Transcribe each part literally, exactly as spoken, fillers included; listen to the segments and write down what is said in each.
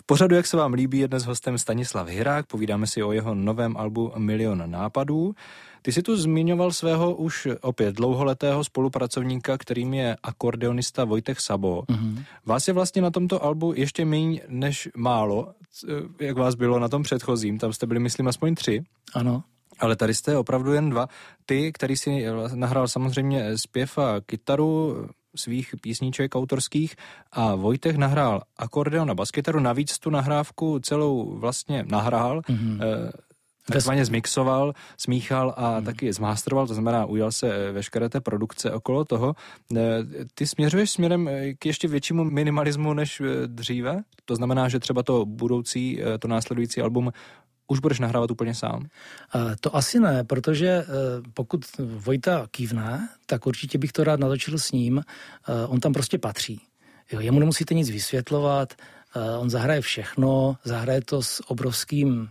V pořadu, jak se vám líbí, je dnes hostem Stanislav Hirák, povídáme si o jeho novém albu Milion nápadů. Ty si tu zmiňoval svého už opět dlouholetého spolupracovníka, kterým je akordeonista Vojtech Sabo. Mm-hmm. Vás je vlastně na tomto albu ještě méně než málo, jak vás bylo na tom předchozím, tam jste byli, myslím, aspoň tři. Ano. Ale tady jste opravdu jen dva. Ty, který si nahrál samozřejmě zpěv a kytaru svých písniček autorských a Vojtech nahrál akordeon a baskytaru, navíc tu nahrávku celou vlastně nahrál, mm-hmm. eh, takzvaně zmixoval, smíchal a mm. taky zmástroval, to znamená ujal se veškeré té produkce okolo toho. Ty směřuješ směrem k ještě většímu minimalismu než dříve? To znamená, že třeba to budoucí, to následující album už budeš nahrávat úplně sám? To asi ne, protože pokud Vojta kývne, tak určitě bych to rád natočil s ním. On tam prostě patří. Jo, jemu nemusíte nic vysvětlovat, on zahraje všechno, zahraje to s obrovským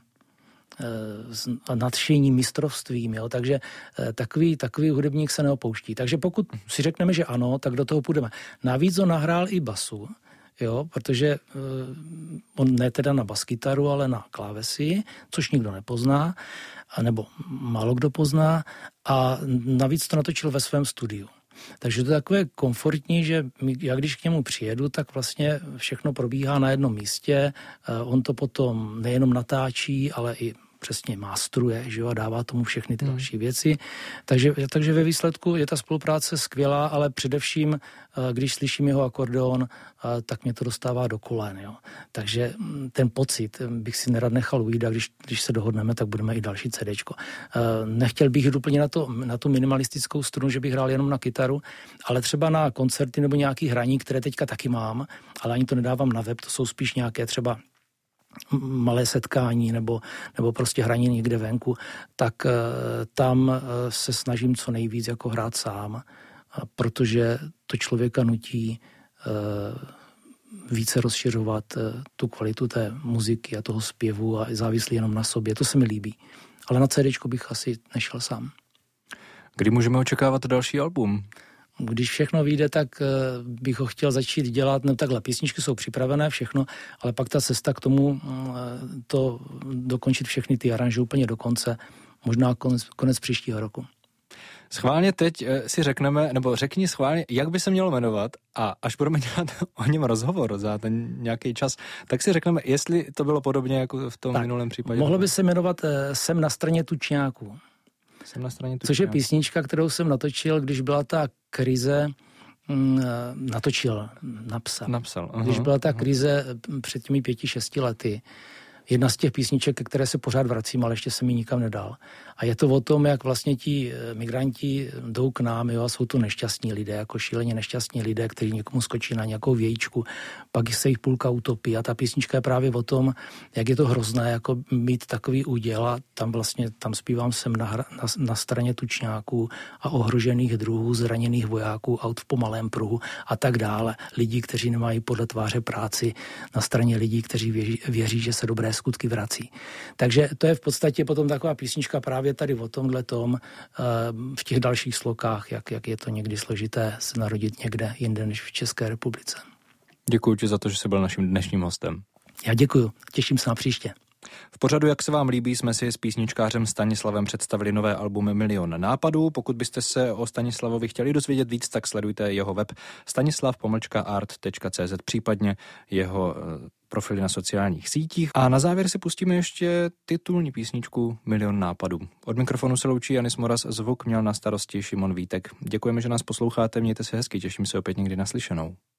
s nadšením, mistrovstvím, jo? Takže takový, takový hudebník se neopouští. Takže pokud si řekneme, že ano, tak do toho půjdeme. Navíc on nahrál i basu, jo? Protože uh, on ne teda na baskytaru, ale na klávesi, což nikdo nepozná, nebo málo kdo pozná, a navíc to natočil ve svém studiu. Takže to je takové komfortní, že já když k němu přijedu, tak vlastně všechno probíhá na jednom místě. On to potom nejenom natáčí, ale i přesně mástruje, že jo, a dává tomu všechny ty hmm. další věci. Takže, takže ve výsledku je ta spolupráce skvělá, ale především, když slyším jeho akordeon, tak mě to dostává do kolen, jo. Takže ten pocit bych si nerad nechal ujít, a když, když se dohodneme, tak budeme i další CDčko. Nechtěl bych jít úplně na, to, na tu minimalistickou strunu, že bych hrál jenom na kytaru, ale třeba na koncerty nebo nějaký hraní, které teďka taky mám, ale ani to nedávám na web, to jsou spíš nějaké třeba malé setkání nebo, nebo prostě hraní někde venku, tak uh, tam uh, se snažím co nejvíc jako hrát sám, uh, protože to člověka nutí uh, více rozšiřovat uh, tu kvalitu té muziky a toho zpěvu a závislí jenom na sobě. To se mi líbí. Ale na CDčko bych asi nešel sám. Kdy můžeme očekávat další album? Když všechno vyjde, tak bych ho chtěl začít dělat, no takhle, písničky jsou připravené, všechno, ale pak ta cesta k tomu, to dokončit všechny ty aranže úplně do konce, možná konec, konec příštího roku. Schválně teď si řekneme, nebo řekni schválně, jak by se mělo jmenovat, a až budeme dělat o něm rozhovor za ten nějaký čas, tak si řekneme, jestli to bylo podobně jako v tom tak, minulém případě. Mohlo by se jmenovat Jsem na straně tučňáků. Jsem na straně tučňáků. Což je písnička, kterou jsem natočil, když byla ta krize, mm, natočil, napsal. Napsal. Aha, když byla ta aha. krize před těmi pěti, šesti lety. Jedna z těch písniček, které se pořád vracím, ale ještě se mi nikam nedal. A je to o tom, jak vlastně ti migranti jdou k nám, jo, a jsou to nešťastní lidé, jako šíleně nešťastní lidé, kteří někomu skočí na nějakou vějíčku, pak se jich půlka utopí. A ta písnička je právě o tom, jak je to hrozné, jako mít takový úděl, a tam vlastně, tam zpívám Jsem na, na, na straně tučňáků a ohrožených druhů, zraněných vojáků, aut v pomalém pruhu a tak dále. Lidí, kteří nemají podle tváře práci, na straně lidí, kteří věří, věří že se dobré skutky vrací. Takže to je v podstatě potom taková písnička právě tady o tomhletom, v těch dalších slokách, jak, jak je to někdy složité se narodit někde jinde než v České republice. Děkuji ti za to, že jsi byl naším dnešním hostem. Já děkuji, těším se na příště. V pořadu, jak se vám líbí, jsme si s písničkářem Stanislavem představili nové album Milion nápadů. Pokud byste se o Stanislavovi chtěli dozvědět víc, tak sledujte jeho web stanislav pomlčka art tečka cé zet, případně jeho profily na sociálních sítích. A na závěr si pustíme ještě titulní písničku Milion nápadů. Od mikrofonu se loučí Janis Moras, zvuk měl na starosti Šimon Vítek. Děkujeme, že nás posloucháte, mějte se hezky, těším se opět někdy naslyšenou.